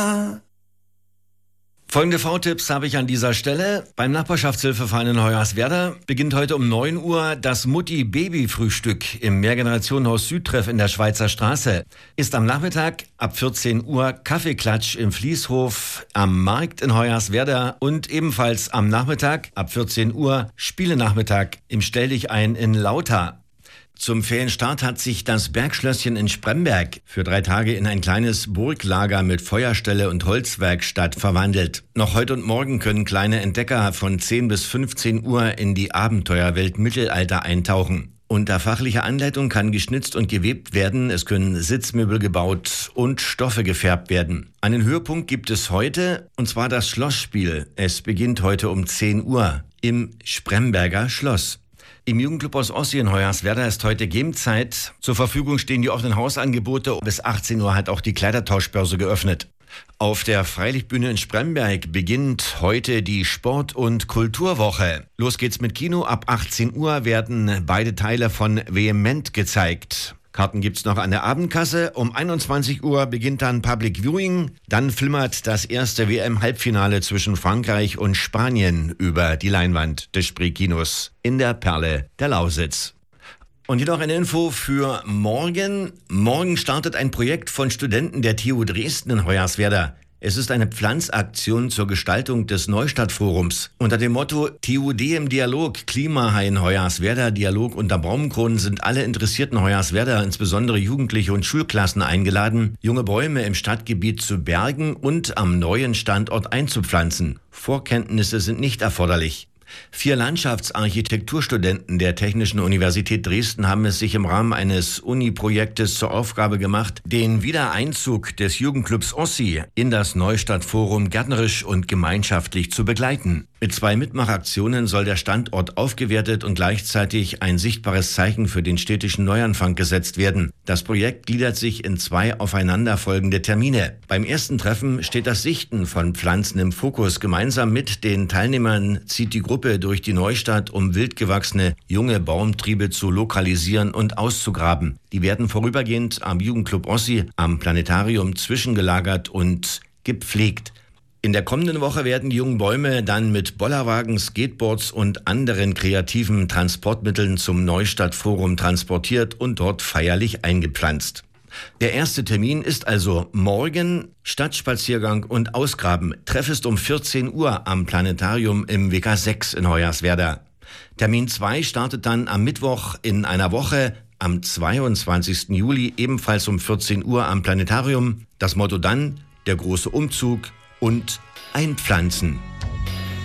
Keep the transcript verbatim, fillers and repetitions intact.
Folgende V-Tipps habe ich an dieser Stelle. Beim Nachbarschaftshilfeverein in Hoyerswerda beginnt heute um neun Uhr das Mutti-Baby-Frühstück im Mehrgenerationenhaus Südtreff in der Schweizer Straße. Ist am Nachmittag ab vierzehn Uhr Kaffeeklatsch im Fließhof am Markt in Hoyerswerda und ebenfalls am Nachmittag ab vierzehn Uhr Spielenachmittag im Stelldichein in Lauter. Zum Ferienstart hat sich das Bergschlösschen in Spremberg für drei Tage in ein kleines Burglager mit Feuerstelle und Holzwerkstatt verwandelt. Noch heute und morgen können kleine Entdecker von zehn bis fünfzehn Uhr in die Abenteuerwelt Mittelalter eintauchen. Unter fachlicher Anleitung kann geschnitzt und gewebt werden, es können Sitzmöbel gebaut und Stoffe gefärbt werden. Einen Höhepunkt gibt es heute, und zwar das Schlossspiel. Es beginnt heute um zehn Uhr im Spremberger Schloss. Im Jugendclub aus Ossi in Hoyerswerda ist heute Gamezeit. Zur Verfügung stehen die offenen Hausangebote. Bis achtzehn Uhr hat auch die Kleidertauschbörse geöffnet. Auf der Freilichtbühne in Spremberg beginnt heute die Sport- und Kulturwoche. Los geht's mit Kino. Ab achtzehn Uhr werden beide Teile von Vehement gezeigt. Karten gibt's noch an der Abendkasse. Um einundzwanzig Uhr beginnt dann Public Viewing. Dann flimmert das erste W M-Halbfinale zwischen Frankreich und Spanien über die Leinwand des Spreekinos in der Perle der Lausitz. Und hier noch eine Info für morgen. Morgen startet ein Projekt von Studenten der T U Dresden in Hoyerswerda. Es ist eine Pflanzaktion zur Gestaltung des Neustadtforums. Unter dem Motto T U D im Dialog, Klimahain Hoyerswerda, Dialog unter Baumkronen sind alle interessierten Hoyerswerda, insbesondere Jugendliche und Schulklassen, eingeladen, junge Bäume im Stadtgebiet zu bergen und am neuen Standort einzupflanzen. Vorkenntnisse sind nicht erforderlich. Vier Landschaftsarchitekturstudenten der Technischen Universität Dresden haben es sich im Rahmen eines Uni-Projektes zur Aufgabe gemacht, den Wiedereinzug des Jugendclubs Ossi in das Neustadtforum gärtnerisch und gemeinschaftlich zu begleiten. Mit zwei Mitmachaktionen soll der Standort aufgewertet und gleichzeitig ein sichtbares Zeichen für den städtischen Neuanfang gesetzt werden. Das Projekt gliedert sich in zwei aufeinanderfolgende Termine. Beim ersten Treffen steht das Sichten von Pflanzen im Fokus. Gemeinsam mit den Teilnehmern zieht die Gruppe durch die Neustadt, um wildgewachsene junge Baumtriebe zu lokalisieren und auszugraben. Die werden vorübergehend am Jugendclub Ossi am Planetarium zwischengelagert und gepflegt. In der kommenden Woche werden die jungen Bäume dann mit Bollerwagen, Skateboards und anderen kreativen Transportmitteln zum Neustadtforum transportiert und dort feierlich eingepflanzt. Der erste Termin ist also morgen, Stadtspaziergang und Ausgraben. Treff ist um vierzehn Uhr am Planetarium im W K sechs in Hoyerswerda. Termin zwei startet dann am Mittwoch in einer Woche, am zweiundzwanzigsten Juli, ebenfalls um vierzehn Uhr am Planetarium. Das Motto dann, der große Umzug und einpflanzen.